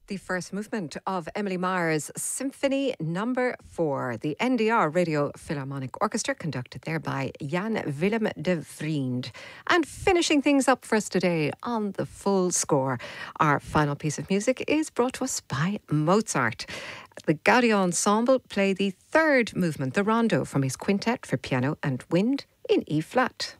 The first movement of Emily Meyer's Symphony Number 4, the NDR Radio Philharmonic Orchestra, conducted there by Jan Willem de Vriend. And finishing things up for us today on the full score, our final piece of music is brought to us by Mozart. The Gaudiya Ensemble play the third movement, the Rondo, from his quintet for piano and wind in E flat.